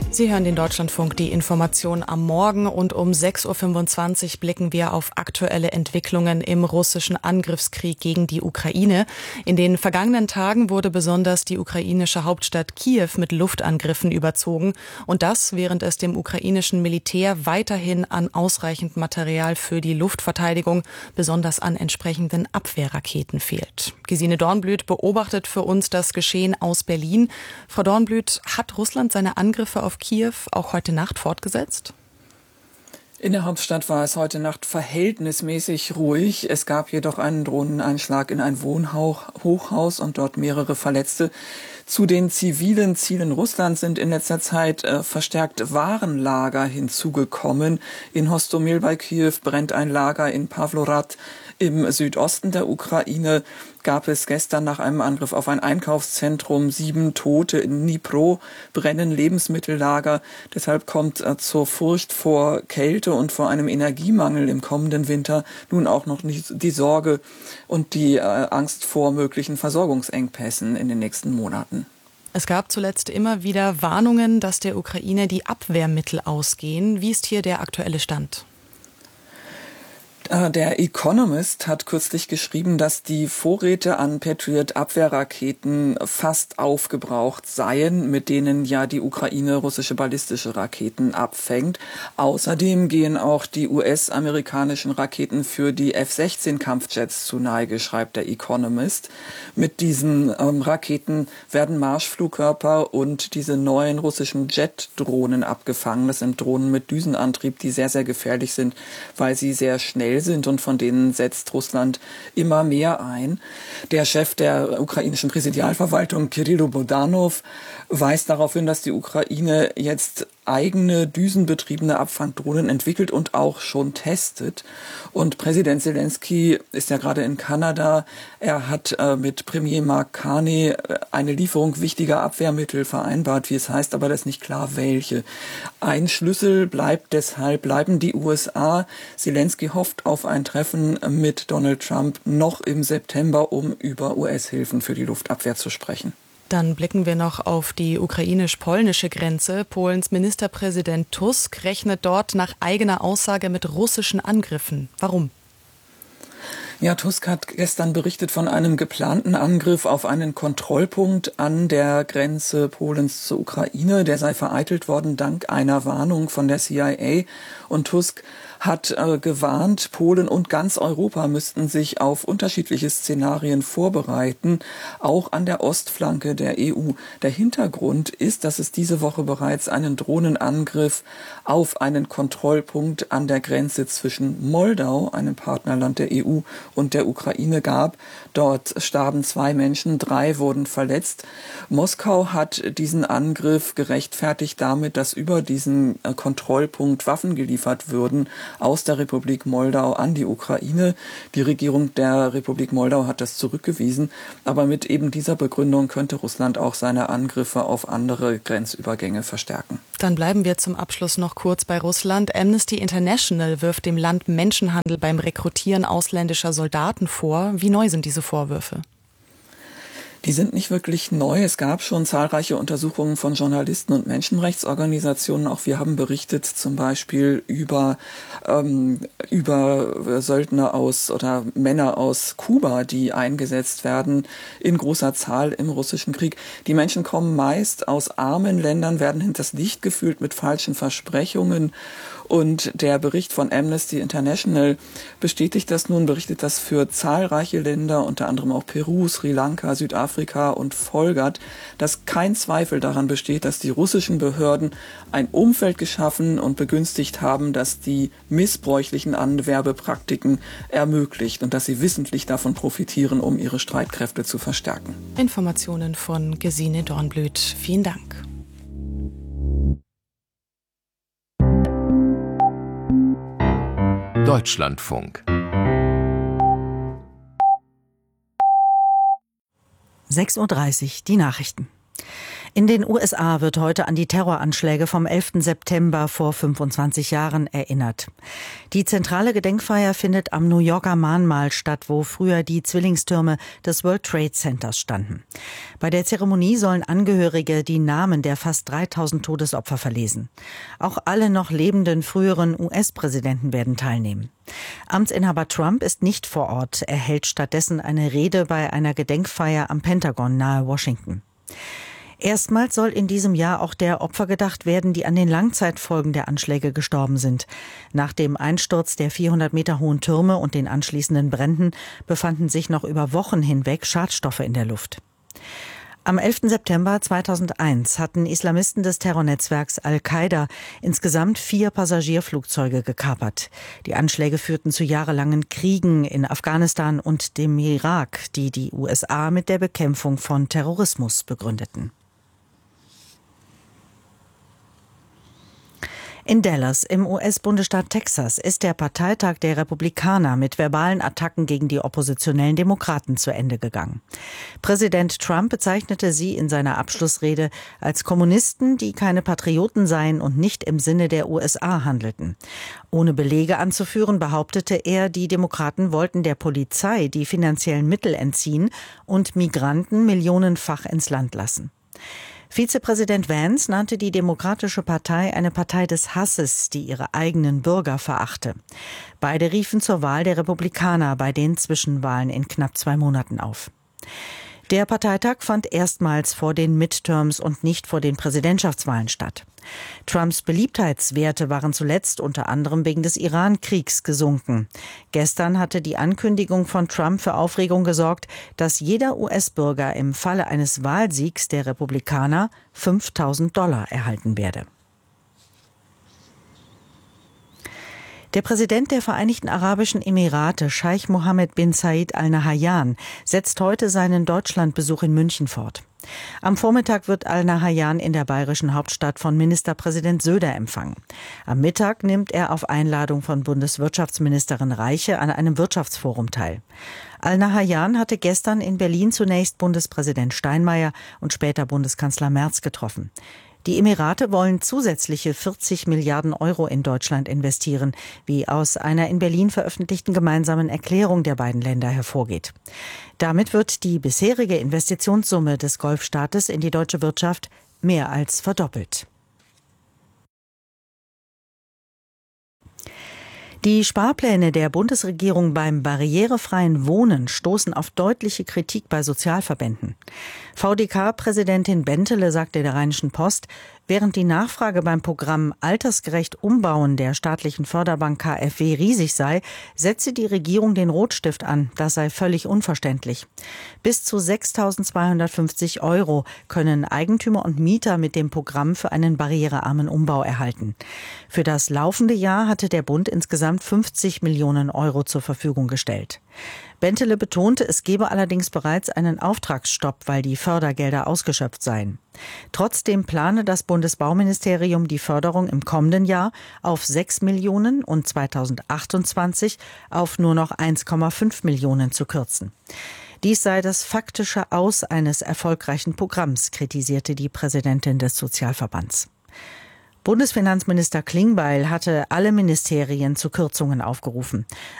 Sie hören den Deutschlandfunk, die Information am Morgen, und um 6.25 Uhr blicken wir auf aktuelle Entwicklungen im russischen Angriffskrieg gegen die Ukraine. In den vergangenen Tagen wurde besonders die ukrainische Hauptstadt Kiew mit Luftangriffen überzogen, und das, während es dem ukrainischen Militär weiterhin an ausreichend Material für die Luftverteidigung, besonders an entsprechenden Abwehrraketen fehlt. Gesine Dornblüt beobachtet für uns das Geschehen aus Berlin. Frau Dornblüt, hat Russland seine Angriffe auf Kiew auch heute Nacht fortgesetzt? In der Hauptstadt war es heute Nacht verhältnismäßig ruhig. Es gab jedoch einen Drohneneinschlag in ein Wohnhochhaus und dort mehrere Verletzte. Zu den zivilen Zielen Russlands sind in letzter Zeit verstärkt Warenlager hinzugekommen. In Hostomel bei Kiew brennt ein Lager, in Pawlorad im Südosten der Ukraine gab es gestern nach einem Angriff auf ein Einkaufszentrum 7 Tote. In Dnipro brennen Lebensmittellager. Deshalb kommt zur Furcht vor Kälte und vor einem Energiemangel im kommenden Winter nun auch noch die Sorge und die Angst vor möglichen Versorgungsengpässen in den nächsten Monaten. Es gab zuletzt immer wieder Warnungen, dass der Ukraine die Abwehrmittel ausgehen. Wie ist hier der aktuelle Stand? Der Economist hat kürzlich geschrieben, dass die Vorräte an Patriot-Abwehrraketen fast aufgebraucht seien, mit denen ja die Ukraine russische ballistische Raketen abfängt. Außerdem gehen auch die US-amerikanischen Raketen für die F-16-Kampfjets zu Neige, schreibt der Economist. Mit diesen Raketen werden Marschflugkörper und diese neuen russischen Jet-Drohnen abgefangen. Das sind Drohnen mit Düsenantrieb, die sehr, sehr gefährlich sind, weil sie sehr schnell sind, und von denen setzt Russland immer mehr ein. Der Chef der ukrainischen Präsidialverwaltung, Kyrylo Bodanov, weist darauf hin, dass die Ukraine jetzt eigene düsenbetriebene Abfangdrohnen entwickelt und auch schon testet. Und Präsident Zelensky ist ja gerade in Kanada. Er hat mit Premier Mark Carney eine Lieferung wichtiger Abwehrmittel vereinbart, wie es heißt, aber das ist nicht klar, welche. Ein Schlüssel bleiben die USA. Zelensky hofft auf ein Treffen mit Donald Trump noch im September, um über US-Hilfen für die Luftabwehr zu sprechen. Dann blicken wir noch auf die ukrainisch-polnische Grenze. Polens Ministerpräsident Tusk rechnet dort nach eigener Aussage mit russischen Angriffen. Warum? Ja, Tusk hat gestern berichtet von einem geplanten Angriff auf einen Kontrollpunkt an der Grenze Polens zur Ukraine. Der sei vereitelt worden dank einer Warnung von der CIA. Und Tusk hat gewarnt, Polen und ganz Europa müssten sich auf unterschiedliche Szenarien vorbereiten, auch an der Ostflanke der EU. Der Hintergrund ist, dass es diese Woche bereits einen Drohnenangriff auf einen Kontrollpunkt an der Grenze zwischen Moldau, einem Partnerland der EU, und der Ukraine gab. Dort starben 2 Menschen, 3 wurden verletzt. Moskau hat diesen Angriff gerechtfertigt damit, dass über diesen Kontrollpunkt Waffen geliefert würden aus der Republik Moldau an die Ukraine. Die Regierung der Republik Moldau hat das zurückgewiesen, aber mit eben dieser Begründung könnte Russland auch seine Angriffe auf andere Grenzübergänge verstärken. Dann bleiben wir zum Abschluss noch kurz bei Russland. Amnesty International wirft dem Land Menschenhandel beim Rekrutieren ausländischer Soldaten vor. Wie neu sind diese Vorwürfe? Die sind nicht wirklich neu. Es gab schon zahlreiche Untersuchungen von Journalisten und Menschenrechtsorganisationen. Auch wir haben berichtet zum Beispiel über Söldner oder Männer aus Kuba, die eingesetzt werden in großer Zahl im russischen Krieg. Die Menschen kommen meist aus armen Ländern, werden hinters Licht geführt mit falschen Versprechungen. Und der Bericht von Amnesty International berichtet das für zahlreiche Länder, unter anderem auch Peru, Sri Lanka, Südafrika, und folgert, dass kein Zweifel daran besteht, dass die russischen Behörden ein Umfeld geschaffen und begünstigt haben, das die missbräuchlichen Anwerbepraktiken ermöglicht und dass sie wissentlich davon profitieren, um ihre Streitkräfte zu verstärken. Informationen von Gesine Dornblüt. Vielen Dank. Deutschlandfunk. 6:30 Uhr, die Nachrichten. In den USA wird heute an die Terroranschläge vom 11. September vor 25 Jahren erinnert. Die zentrale Gedenkfeier findet am New Yorker Mahnmal statt, wo früher die Zwillingstürme des World Trade Centers standen. Bei der Zeremonie sollen Angehörige die Namen der fast 3000 Todesopfer verlesen. Auch alle noch lebenden früheren US-Präsidenten werden teilnehmen. Amtsinhaber Trump ist nicht vor Ort. Er hält stattdessen eine Rede bei einer Gedenkfeier am Pentagon nahe Washington. Erstmals soll in diesem Jahr auch der Opfer gedacht werden, die an den Langzeitfolgen der Anschläge gestorben sind. Nach dem Einsturz der 400 Meter hohen Türme und den anschließenden Bränden befanden sich noch über Wochen hinweg Schadstoffe in der Luft. Am 11. September 2001 hatten Islamisten des Terrornetzwerks Al-Qaida insgesamt 4 Passagierflugzeuge gekapert. Die Anschläge führten zu jahrelangen Kriegen in Afghanistan und dem Irak, die die USA mit der Bekämpfung von Terrorismus begründeten. In Dallas im US-Bundesstaat Texas ist der Parteitag der Republikaner mit verbalen Attacken gegen die oppositionellen Demokraten zu Ende gegangen. Präsident Trump bezeichnete sie in seiner Abschlussrede als Kommunisten, die keine Patrioten seien und nicht im Sinne der USA handelten. Ohne Belege anzuführen, behauptete er, die Demokraten wollten der Polizei die finanziellen Mittel entziehen und Migranten millionenfach ins Land lassen. Vizepräsident Vance nannte die Demokratische Partei eine Partei des Hasses, die ihre eigenen Bürger verachte. Beide riefen zur Wahl der Republikaner bei den Zwischenwahlen in knapp 2 Monaten auf. Der Parteitag fand erstmals vor den Midterms und nicht vor den Präsidentschaftswahlen statt. Trumps Beliebtheitswerte waren zuletzt unter anderem wegen des Iran-Kriegs gesunken. Gestern hatte die Ankündigung von Trump für Aufregung gesorgt, dass jeder US-Bürger im Falle eines Wahlsiegs der Republikaner $5.000 erhalten werde. Der Präsident der Vereinigten Arabischen Emirate, Scheich Mohammed bin Zayed Al Nahyan, setzt heute seinen Deutschlandbesuch in München fort. Am Vormittag wird Al Nahyan in der bayerischen Hauptstadt von Ministerpräsident Söder empfangen. Am Mittag nimmt er auf Einladung von Bundeswirtschaftsministerin Reiche an einem Wirtschaftsforum teil. Al Nahyan hatte gestern in Berlin zunächst Bundespräsident Steinmeier und später Bundeskanzler Merz getroffen. Die Emirate wollen zusätzliche 40 Milliarden Euro in Deutschland investieren, wie aus einer in Berlin veröffentlichten gemeinsamen Erklärung der beiden Länder hervorgeht. Damit wird die bisherige Investitionssumme des Golfstaates in die deutsche Wirtschaft mehr als verdoppelt. Die Sparpläne der Bundesregierung beim barrierefreien Wohnen stoßen auf deutliche Kritik bei Sozialverbänden. VDK-Präsidentin Bentele sagte der Rheinischen Post, während die Nachfrage beim Programm Altersgerecht Umbauen der staatlichen Förderbank KfW riesig sei, setze die Regierung den Rotstift an. Das sei völlig unverständlich. Bis zu 6.250 € können Eigentümer und Mieter mit dem Programm für einen barrierearmen Umbau erhalten. Für das laufende Jahr hatte der Bund insgesamt 50 Millionen € zur Verfügung gestellt. Bentele betonte, es gebe allerdings bereits einen Auftragsstopp, weil die Fördergelder ausgeschöpft seien. Trotzdem plane das Bundesbauministerium die Förderung im kommenden Jahr auf 6 Millionen und 2028 auf nur noch 1,5 Millionen zu kürzen. Dies sei das faktische Aus eines erfolgreichen Programms, kritisierte die Präsidentin des Sozialverbands. Bundesfinanzminister Klingbeil hatte alle Ministerien zu Kürzungen aufgerufen.